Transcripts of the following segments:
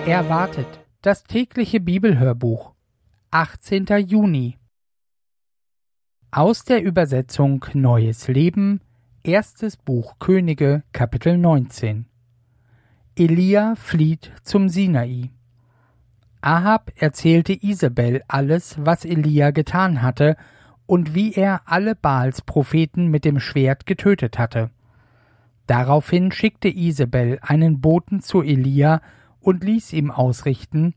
Erwartet, das tägliche Bibelhörbuch, 18. Juni. Aus der Übersetzung Neues Leben, erstes Buch Könige, Kapitel 19. Elia flieht zum Sinai. Ahab erzählte Isabel alles, was Elia getan hatte und wie er alle Baals Propheten mit dem Schwert getötet hatte. Daraufhin schickte Isabel einen Boten zu Elia und ließ ihm ausrichten: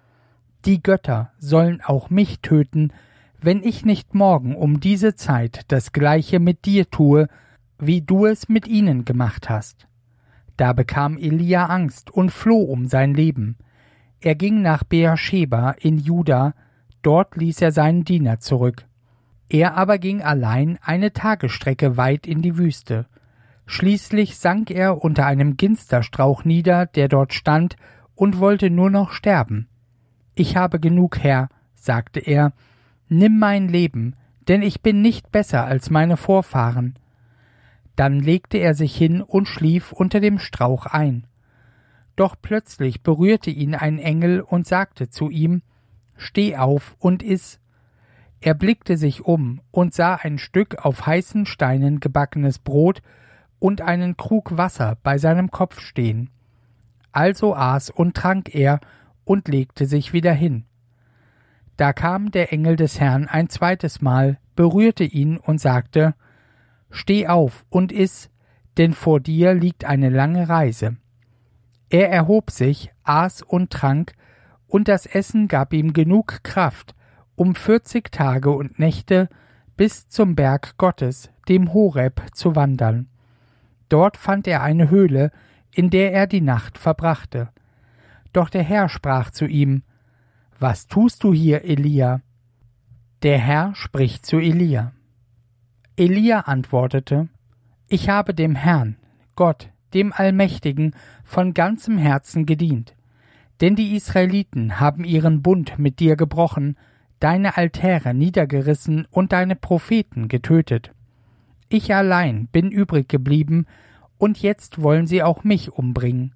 Die Götter sollen auch mich töten, wenn ich nicht morgen um diese Zeit das Gleiche mit dir tue, wie du es mit ihnen gemacht hast. Da bekam Elia Angst und floh um sein Leben. Er ging nach Beersheba in Juda, dort ließ er seinen Diener zurück. Er aber ging allein eine Tagesstrecke weit in die Wüste. Schließlich sank er unter einem Ginsterstrauch nieder, der dort stand, und wollte nur noch sterben. »Ich habe genug, Herr«, sagte er, »nimm mein Leben, denn ich bin nicht besser als meine Vorfahren.« Dann legte er sich hin und schlief unter dem Strauch ein. Doch plötzlich berührte ihn ein Engel und sagte zu ihm: »Steh auf und iss.« Er blickte sich um und sah ein Stück auf heißen Steinen gebackenes Brot und einen Krug Wasser bei seinem Kopf stehen. Also aß und trank er und legte sich wieder hin. Da kam der Engel des Herrn ein zweites Mal, berührte ihn und sagte: »Steh auf und iss, denn vor dir liegt eine lange Reise.« Er erhob sich, aß und trank, und das Essen gab ihm genug Kraft, um 40 Tage und Nächte bis zum Berg Gottes, dem Horeb, zu wandern. Dort fand er eine Höhle, in der er die Nacht verbrachte. Doch der Herr sprach zu ihm: »Was tust du hier, Elia?« Der Herr spricht zu Elia. Elia antwortete: »Ich habe dem Herrn, Gott, dem Allmächtigen, von ganzem Herzen gedient. Denn die Israeliten haben ihren Bund mit dir gebrochen, deine Altäre niedergerissen und deine Propheten getötet. Ich allein bin übrig geblieben, und jetzt wollen sie auch mich umbringen.«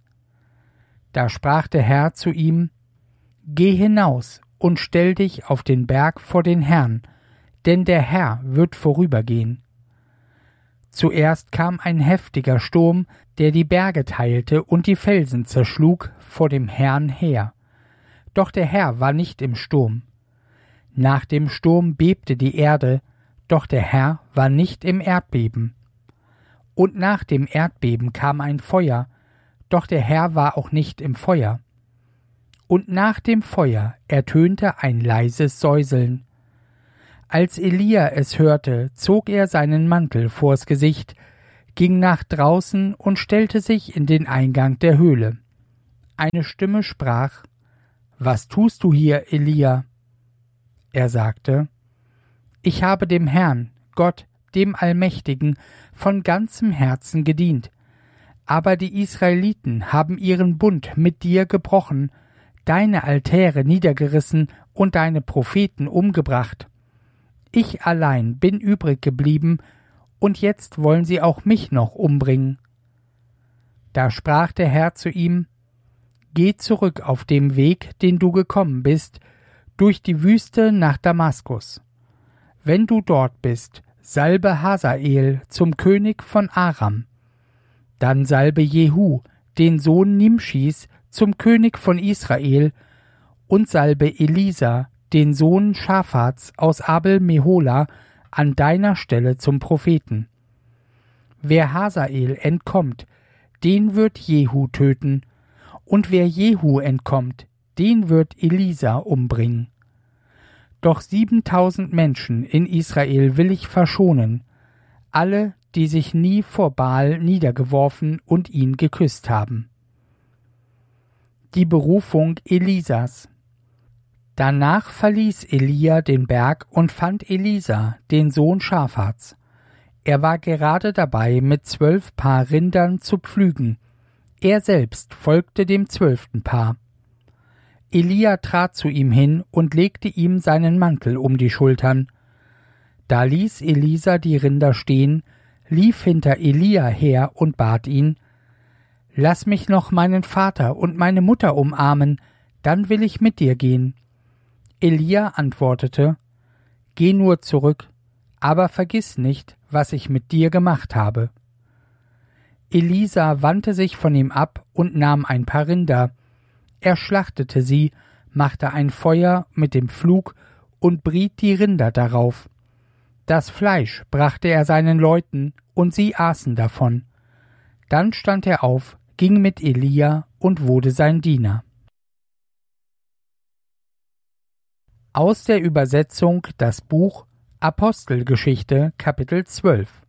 Da sprach der Herr zu ihm: »Geh hinaus und stell dich auf den Berg vor den Herrn, denn der Herr wird vorübergehen.« Zuerst kam ein heftiger Sturm, der die Berge teilte und die Felsen zerschlug vor dem Herrn her. Doch der Herr war nicht im Sturm. Nach dem Sturm bebte die Erde, doch der Herr war nicht im Erdbeben. Und nach dem Erdbeben kam ein Feuer, doch der Herr war auch nicht im Feuer. Und nach dem Feuer ertönte ein leises Säuseln. Als Elia es hörte, zog er seinen Mantel vors Gesicht, ging nach draußen und stellte sich in den Eingang der Höhle. Eine Stimme sprach: »Was tust du hier, Elia?« Er sagte: »Ich habe dem Herrn, Gott, dem Allmächtigen, von ganzem Herzen gedient. Aber die Israeliten haben ihren Bund mit dir gebrochen, deine Altäre niedergerissen und deine Propheten umgebracht. Ich allein bin übrig geblieben, und jetzt wollen sie auch mich noch umbringen.« Da sprach der Herr zu ihm: »Geh zurück auf dem Weg, den du gekommen bist, durch die Wüste nach Damaskus. Wenn du dort bist, salbe Hasael zum König von Aram. Dann salbe Jehu, den Sohn Nimschis, zum König von Israel, und salbe Elisa, den Sohn Schaphats aus Abel-Mehola, an deiner Stelle zum Propheten. Wer Hasael entkommt, den wird Jehu töten, und wer Jehu entkommt, den wird Elisa umbringen. Doch 7.000 Menschen in Israel will ich verschonen, alle, die sich nie vor Baal niedergeworfen und ihn geküsst haben.« Die Berufung Elisas. Danach verließ Elia den Berg und fand Elisa, den Sohn Schaphats. Er war gerade dabei, mit 12 Paar Rindern zu pflügen. Er selbst folgte dem 12. Paar. Elia trat zu ihm hin und legte ihm seinen Mantel um die Schultern. Da ließ Elisa die Rinder stehen, lief hinter Elia her und bat ihn: »Lass mich noch meinen Vater und meine Mutter umarmen, dann will ich mit dir gehen.« Elia antwortete, »Geh nur zurück, aber vergiss nicht, was ich mit dir gemacht habe.« Elisa wandte sich von ihm ab und nahm ein paar Rinder. Er schlachtete sie, machte ein Feuer mit dem Pflug und briet die Rinder darauf. Das Fleisch brachte er seinen Leuten, und sie aßen davon. Dann stand er auf, ging mit Elia und wurde sein Diener. Aus der Übersetzung das Buch Apostelgeschichte Kapitel 12.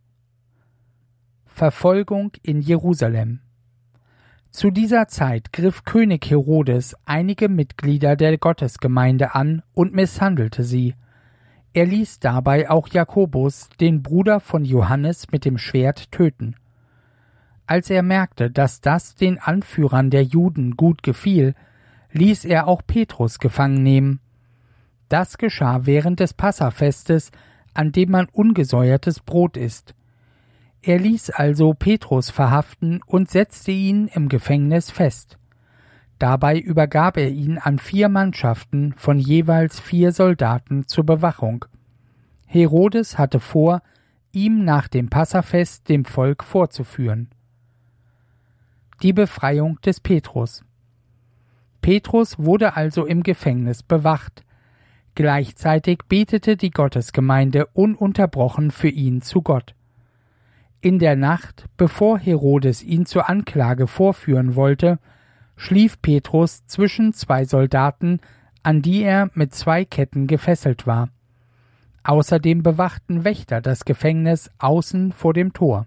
Verfolgung in Jerusalem. Zu dieser Zeit griff König Herodes einige Mitglieder der Gottesgemeinde an und misshandelte sie. Er ließ dabei auch Jakobus, den Bruder von Johannes, mit dem Schwert töten. Als er merkte, dass das den Anführern der Juden gut gefiel, ließ er auch Petrus gefangen nehmen. Das geschah während des Passafestes, an dem man ungesäuertes Brot isst. Er ließ also Petrus verhaften und setzte ihn im Gefängnis fest. Dabei übergab er ihn an 4 Mannschaften von jeweils 4 Soldaten zur Bewachung. Herodes hatte vor, ihm nach dem Passafest dem Volk vorzuführen. Die Befreiung des Petrus. Petrus wurde also im Gefängnis bewacht. Gleichzeitig betete die Gottesgemeinde ununterbrochen für ihn zu Gott. In der Nacht, bevor Herodes ihn zur Anklage vorführen wollte, schlief Petrus zwischen 2 Soldaten, an die er mit 2 Ketten gefesselt war. Außerdem bewachten Wächter das Gefängnis außen vor dem Tor.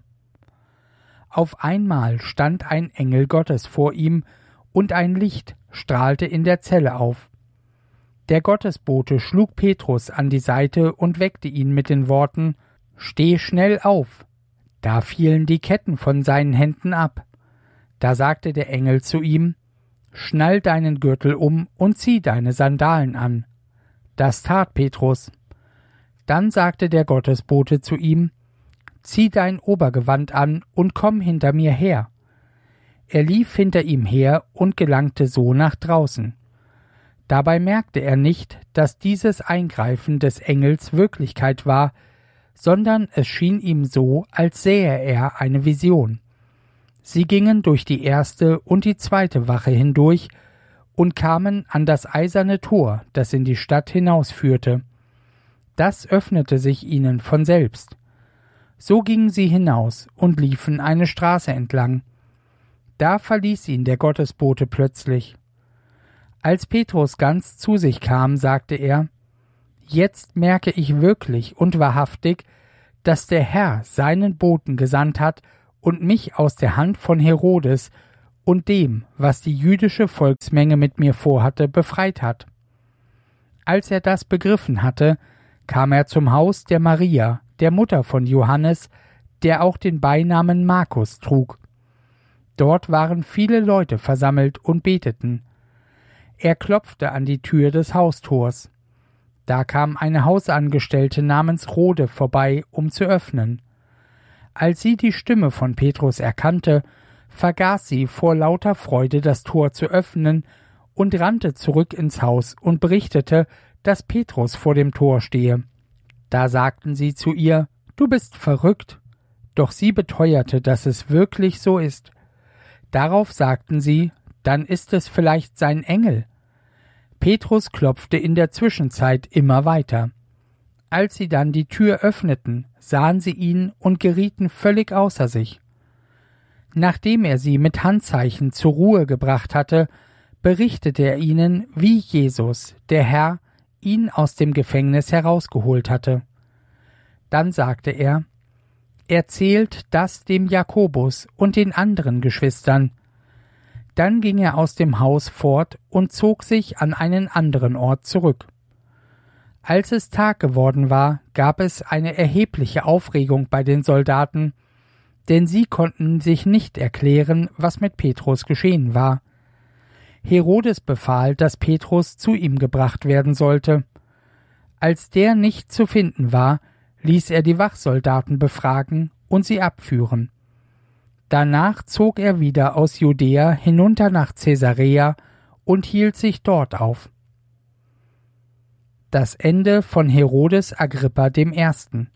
Auf einmal stand ein Engel Gottes vor ihm, und ein Licht strahlte in der Zelle auf. Der Gottesbote schlug Petrus an die Seite und weckte ihn mit den Worten: »Steh schnell auf!« Da fielen die Ketten von seinen Händen ab. Da sagte der Engel zu ihm: »Schnall deinen Gürtel um und zieh deine Sandalen an.« Das tat Petrus. Dann sagte der Gottesbote zu ihm: »Zieh dein Obergewand an und komm hinter mir her.« Er lief hinter ihm her und gelangte so nach draußen. Dabei merkte er nicht, dass dieses Eingreifen des Engels Wirklichkeit war, sondern es schien ihm so, als sähe er eine Vision. Sie gingen durch die 1. und die 2. Wache hindurch und kamen an das eiserne Tor, das in die Stadt hinausführte. Das öffnete sich ihnen von selbst. So gingen sie hinaus und liefen eine Straße entlang. Da verließ ihn der Gottesbote plötzlich. Als Petrus ganz zu sich kam, sagte er: »Jetzt merke ich wirklich und wahrhaftig, dass der Herr seinen Boten gesandt hat und mich aus der Hand von Herodes und dem, was die jüdische Volksmenge mit mir vorhatte, befreit hat.« Als er das begriffen hatte, kam er zum Haus der Maria, der Mutter von Johannes, der auch den Beinamen Markus trug. Dort waren viele Leute versammelt und beteten. Er klopfte an die Tür des Haustors. Da kam eine Hausangestellte namens Rode vorbei, um zu öffnen. Als sie die Stimme von Petrus erkannte, vergaß sie vor lauter Freude, das Tor zu öffnen, und rannte zurück ins Haus und berichtete, dass Petrus vor dem Tor stehe. Da sagten sie zu ihr: »Du bist verrückt.« Doch sie beteuerte, dass es wirklich so ist. Darauf sagten sie: »Dann ist es vielleicht sein Engel.« Petrus klopfte in der Zwischenzeit immer weiter. Als sie dann die Tür öffneten, sahen sie ihn und gerieten völlig außer sich. Nachdem er sie mit Handzeichen zur Ruhe gebracht hatte, berichtete er ihnen, wie Jesus, der Herr, ihn aus dem Gefängnis herausgeholt hatte. Dann sagte er: »Erzählt das dem Jakobus und den anderen Geschwistern.« Dann ging er aus dem Haus fort und zog sich an einen anderen Ort zurück. Als es Tag geworden war, gab es eine erhebliche Aufregung bei den Soldaten, denn sie konnten sich nicht erklären, was mit Petrus geschehen war. Herodes befahl, dass Petrus zu ihm gebracht werden sollte. Als der nicht zu finden war, ließ er die Wachsoldaten befragen und sie abführen. Danach zog er wieder aus Judäa hinunter nach Caesarea und hielt sich dort auf. Das Ende von Herodes Agrippa I.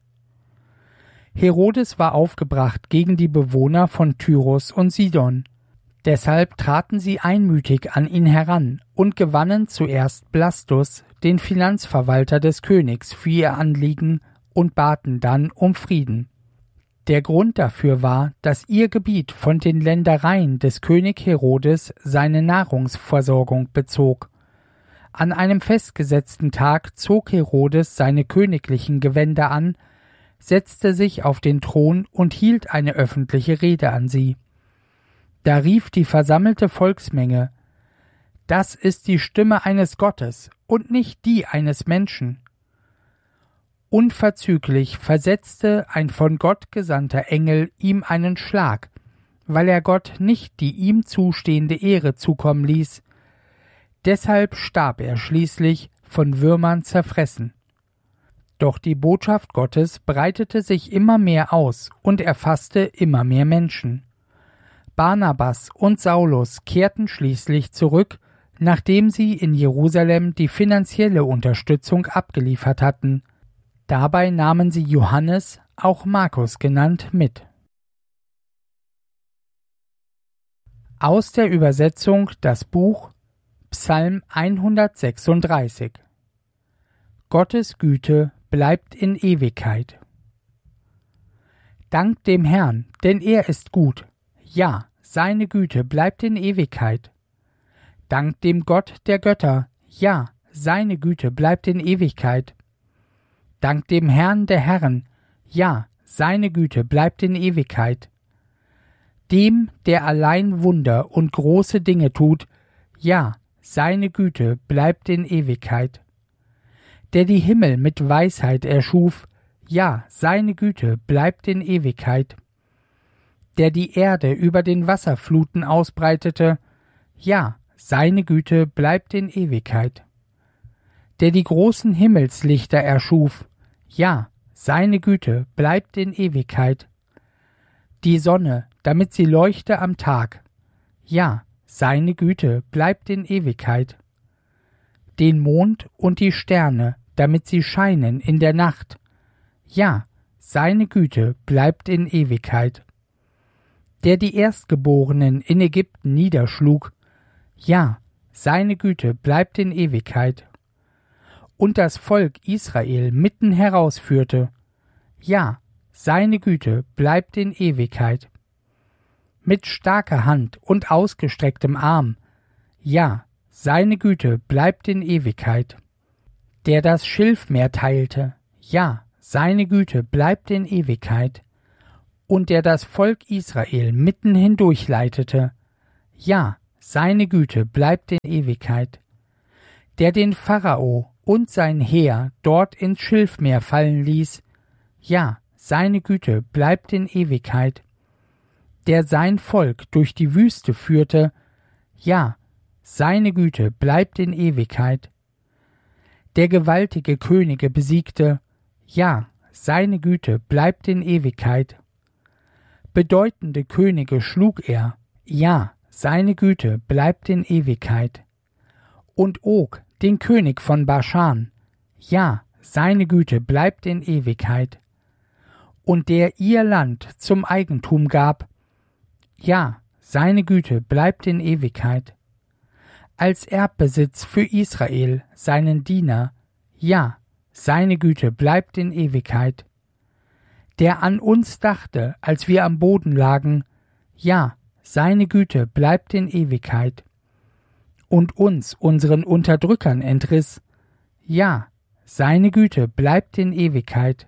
Herodes war aufgebracht gegen die Bewohner von Tyrus und Sidon. Deshalb traten sie einmütig an ihn heran und gewannen zuerst Blastus, den Finanzverwalter des Königs, für ihr Anliegen und baten dann um Frieden. Der Grund dafür war, dass ihr Gebiet von den Ländereien des König Herodes seine Nahrungsversorgung bezog. An einem festgesetzten Tag zog Herodes seine königlichen Gewänder an, setzte sich auf den Thron und hielt eine öffentliche Rede an sie. Da rief die versammelte Volksmenge: »Das ist die Stimme eines Gottes und nicht die eines Menschen.« Unverzüglich versetzte ein von Gott gesandter Engel ihm einen Schlag, weil er Gott nicht die ihm zustehende Ehre zukommen ließ. Deshalb starb er schließlich, von Würmern zerfressen. Doch die Botschaft Gottes breitete sich immer mehr aus und erfasste immer mehr Menschen. Barnabas und Saulus kehrten schließlich zurück, nachdem sie in Jerusalem die finanzielle Unterstützung abgeliefert hatten. Dabei nahmen sie Johannes, auch Markus genannt, mit. Aus der Übersetzung das Buch Psalm 136. Gottes Güte bleibt in Ewigkeit. Dankt dem Herrn, denn er ist gut. Ja, seine Güte bleibt in Ewigkeit. Dankt dem Gott der Götter. Ja, seine Güte bleibt in Ewigkeit. Dankt dem Herrn der Herren. Ja, seine Güte bleibt in Ewigkeit. Dem, der allein Wunder und große Dinge tut. Ja, seine Güte bleibt in Ewigkeit. Der die Himmel mit Weisheit erschuf. Ja, seine Güte bleibt in Ewigkeit. Der die Erde über den Wasserfluten ausbreitete, ja, seine Güte bleibt in Ewigkeit. Der die großen Himmelslichter erschuf, ja, seine Güte bleibt in Ewigkeit. Die Sonne, damit sie leuchte am Tag, ja, seine Güte bleibt in Ewigkeit. Den Mond und die Sterne, damit sie scheinen in der Nacht, ja, seine Güte bleibt in Ewigkeit. Der die Erstgeborenen in Ägypten niederschlug, ja, seine Güte bleibt in Ewigkeit. Und das Volk Israel mitten herausführte, ja, seine Güte bleibt in Ewigkeit. Mit starker Hand und ausgestrecktem Arm, ja, seine Güte bleibt in Ewigkeit. Der das Schilfmeer teilte, ja, seine Güte bleibt in Ewigkeit. Und der das Volk Israel mitten hindurch leitete, ja, seine Güte bleibt in Ewigkeit. Der den Pharao und sein Heer dort ins Schilfmeer fallen ließ, ja, seine Güte bleibt in Ewigkeit. Der sein Volk durch die Wüste führte, ja, seine Güte bleibt in Ewigkeit. Der gewaltige Könige besiegte, ja, seine Güte bleibt in Ewigkeit. Bedeutende Könige schlug er, ja, seine Güte bleibt in Ewigkeit. Und Og, den König von Baschan, ja, seine Güte bleibt in Ewigkeit. Und der ihr Land zum Eigentum gab, ja, seine Güte bleibt in Ewigkeit. Als Erbbesitz für Israel, seinen Diener, ja, seine Güte bleibt in Ewigkeit. Der an uns dachte, als wir am Boden lagen, ja, seine Güte bleibt in Ewigkeit. Und uns, unseren Unterdrückern, entriss, ja, seine Güte bleibt in Ewigkeit.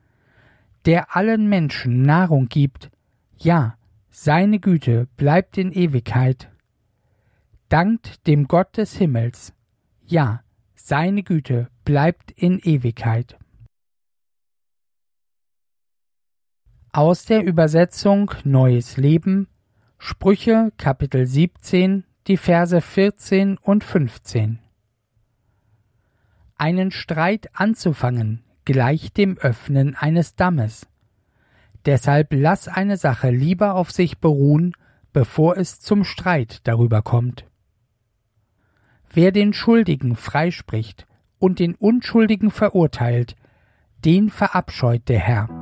Der allen Menschen Nahrung gibt, ja, seine Güte bleibt in Ewigkeit. Dankt dem Gott des Himmels, ja, seine Güte bleibt in Ewigkeit. Aus der Übersetzung Neues Leben, Sprüche Kapitel 17, die Verse 14 und 15. Einen Streit anzufangen gleicht dem Öffnen eines Dammes. Deshalb lass eine Sache lieber auf sich beruhen, bevor es zum Streit darüber kommt. Wer den Schuldigen freispricht und den Unschuldigen verurteilt, den verabscheut der Herr.